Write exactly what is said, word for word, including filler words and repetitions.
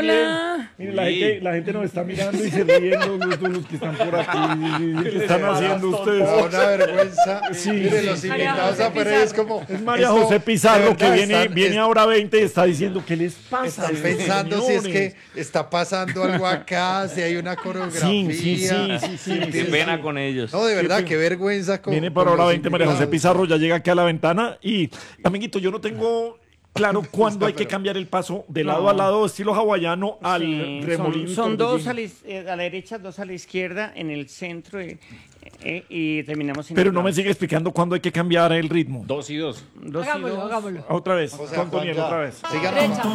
Hola. Mire, la, gente, la gente nos está mirando y se ríen los, los, los que están por aquí. ¿Qué están haciendo ustedes? No, una vergüenza. Sí, Mire, sí, los sí. invitados a Pérez es como... Es María esto, José Pizarro de verdad, que viene, están- viene es- ahora veinte y está diciendo ¿qué les pasa? Están pensando si es que está pasando algo acá, si hay una coronografía. Sí, sí, sí, sí, sí, Qué sí, pena sí. con ellos. No, de verdad, qué vergüenza. Con, Viene para con ahora los veinte María José invitados. Pizarro, ya llega aquí a la ventana y, amiguito, yo no tengo claro cuándo hay que cambiar el paso de lado No. a lado, estilo hawaiano, al Sí, remolino. son, son y dos torbellino. a la, is- eh, a la derecha, dos a la izquierda, en el centro eh, eh, y terminamos en Pero el no me lado. sigue explicando cuándo hay que cambiar el ritmo. Dos y dos. Dos y Hagámoslo, dos. hagámoslo. Otra vez, O sea, con Toniel, Juan, ya. otra vez. Sigan Derecha.